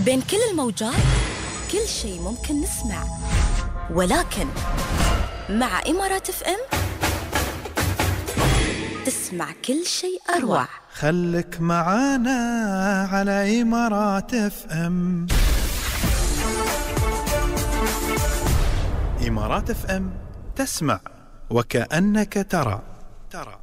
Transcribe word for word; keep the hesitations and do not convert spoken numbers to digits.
بين كل الموجات كل شيء ممكن نسمع، ولكن مع إمارات اف ام تسمع كل شيء أروع. خلك معانا على إمارات اف ام. إمارات اف ام تسمع وكأنك ترى. ترى